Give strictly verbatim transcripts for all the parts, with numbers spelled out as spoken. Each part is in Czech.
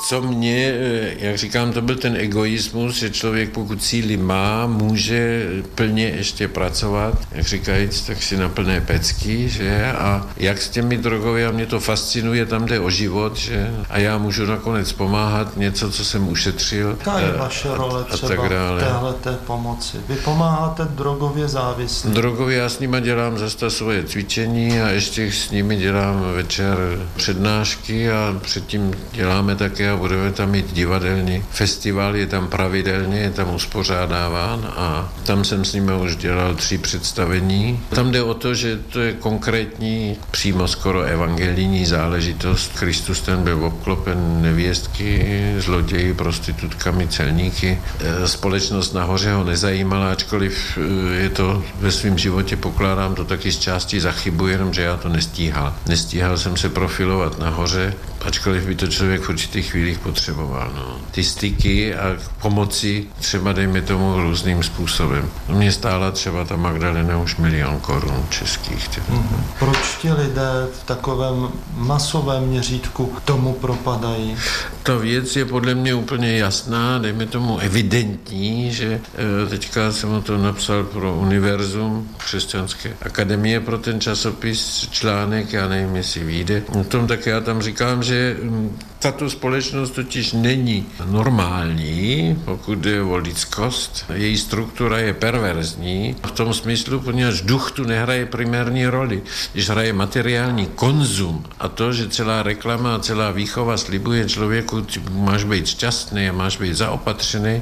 Co mě, jak říkám, to byl ten egoismus, že člověk pokud síly má, může plně ještě pracovat, jak říkajíc, tak si na plné pecky, že? A jak s těmi drogově, a mě to fascinuje, tam jde o život, že? A já můžu nakonec pomáhat něco, co jsem ušetřil. Jaká je vaše role a, třeba a téhleté pomoci? Vy pomáháte drogově závislým? Drogově já s nima dělám zase svoje cvičení a ještě s nimi dělám večer přednášky a předtím děláme také a budeme tam mít divadelní festival, je tam pravidelně, je tam uspořádáván a tam jsem s nimi už dělal tři představení. Tam jde o to, že to je konkrétní, přímo skoro evangelijní záležitost. Kristus ten byl obklopen nevěstky, zloději, prostitutkami, celníky. Společnost nahoře ho nezajímala, ačkoliv je to ve svém životě, pokládám to taky z části za chybu, jenom že já to nestíhal. Nestíhal jsem se profilovat nahoře, ačkoliv by to člověk v určitých chvílích potřeboval. No. Ty styky a pomoci třeba dejme tomu různým způsobem. No mě stála třeba ta Magdalena už milion korun českých. Mm-hmm. Proč ti lidé v takovém masovém měřítku tomu propadají? Ta věc je podle mě úplně jasná, dejme tomu evidentní, že e, teďka jsem o to napsal pro Univerzum Křesťanské akademie pro ten časopis článek, já nevím, jestli vyjde. O tom tak já tam říkám, že tato společnost totiž není normální, pokud jde o lidskost. Její struktura je perverzní v tom smyslu, poněvadž duch tu nehraje primární roli. Když hraje materiální konzum a to, že celá reklama a celá výchova slibuje člověku, máš být šťastný a máš být zaopatřený,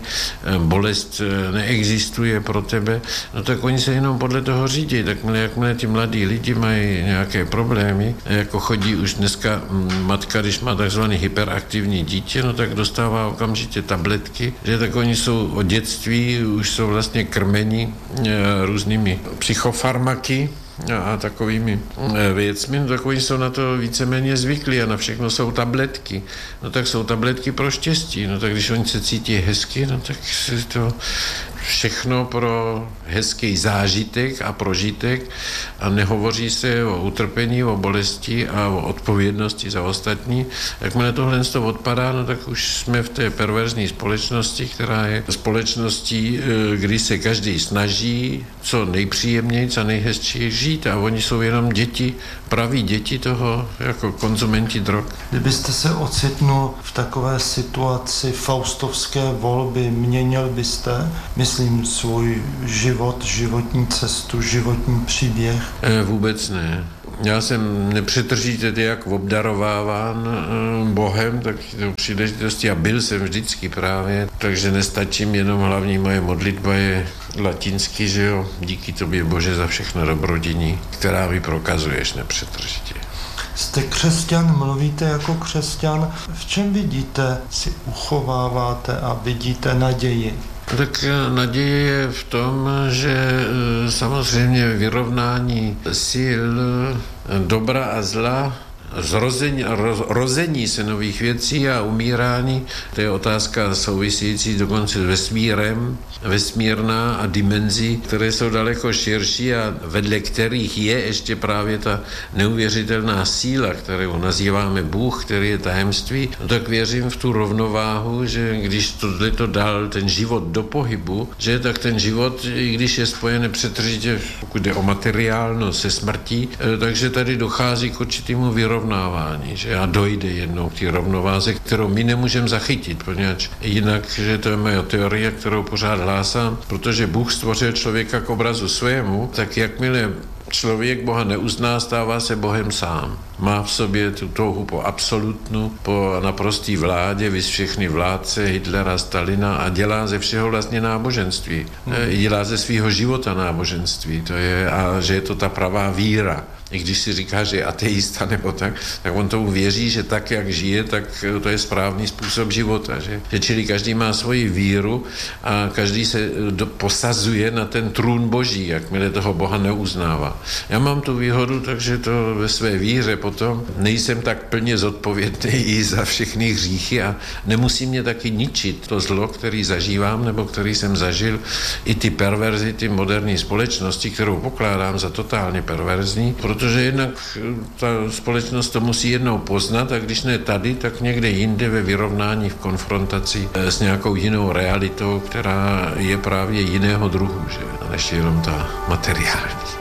bolest neexistuje pro tebe, no tak oni se jenom podle toho řídí. Takhle, jakmile ti mladí lidi mají nějaké problémy, jako chodí už dneska matka, když má takzvaný hyperaktivní dítě, no tak dostává okamžitě tabletky, že tak oni jsou od dětství, už jsou vlastně krmeni e, různými psychofarmaky a takovými věcmi, no tak oni jsou na to víceméně zvyklí a na všechno jsou tabletky. No tak jsou tabletky pro štěstí, no tak když oni se cítí hezky, no tak si to všechno pro hezký zážitek a prožitek a nehovoří se o utrpení, o bolesti a o odpovědnosti za ostatní. Jakmile tohle z toho odpadá, no tak už jsme v té perverzní společnosti, která je společností, kdy se každý snaží co nejpříjemněji a nejhezčí žít a oni jsou jenom děti, praví děti toho jako konzumenti drog. Kdybyste se ocitnul v takové situaci faustovské volby, měnil byste, myslím, svůj život, životní cestu, životní příběh? E, vůbec ne. Já jsem nepřetržitě jak obdarováván Bohem, tak to příležitosti a byl jsem vždycky právě, takže nestačím jenom, hlavní moje modlitba je latinsky, že jo, díky tobě Bože za všechno dobrodění, která mi prokazuješ nepřetržitě. Jste křesťan, mluvíte jako křesťan. V čem vidíte, si uchováváte a vidíte naději? Tak naděje je v tom, že samozřejmě vyrovnání sil dobra a zla, zrození, roz, rození se nových věcí a umírání, to je otázka související dokonce s vesmírem, vesmírná a dimenzí, které jsou daleko širší a vedle kterých je ještě právě ta neuvěřitelná síla, kterou nazýváme Bůh, který je tajemství, no tak věřím v tu rovnováhu, že když tohleto dal ten život do pohybu, že tak ten život, i když je spojen nepřetržitě, pokud jde o materiálno, se smrtí, takže tady dochází k určitému vyrovnávání, že a dojde jednou k té rovnováze, kterou my nemůžeme zachytit, poněvadž jinak, že to je moje teorie, kterou pořád hlásám, protože Bůh stvořil člověka k obrazu svému, tak jakmile člověk Boha neuzná, stává se Bohem sám. Má v sobě tu touhu po absolutnu, po naprostý vládě, vys všechny vládce Hitlera, Stalina a dělá ze všeho vlastně náboženství. Hmm. Dělá ze svého života náboženství. To je, a že je to ta pravá víra. I když si říká, že je ateista nebo tak, tak on tomu věří, že tak, jak žije, tak to je správný způsob života. Že? Že čili každý má svoji víru a každý se do, posazuje na ten trůn Boží, jakmile toho Boha neuznává. Já mám tu výhodu, takže to ve své víře potom nejsem tak plně zodpovědný i za všechny hříchy a nemusí mě taky ničit to zlo, který zažívám nebo který jsem zažil, i ty perverzity moderní společnosti, kterou pokládám za totálně perverzní, protože jednak ta společnost to musí jednou poznat a když ne tady, tak někde jinde ve vyrovnání, v konfrontaci s nějakou jinou realitou, která je právě jiného druhu, že? Než jenom ta materiální.